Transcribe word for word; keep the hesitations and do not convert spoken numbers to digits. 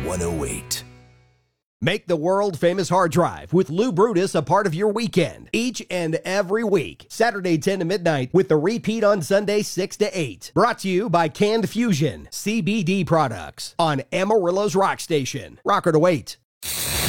one oh eight. Make the world-famous hard drive with Lou Brutus a part of your weekend each and every week. Saturday ten to midnight with the repeat on Sunday six to eight. Brought to you by Canned Fusion, C B D products on Amarillo's Rock Station. Rocker to wait.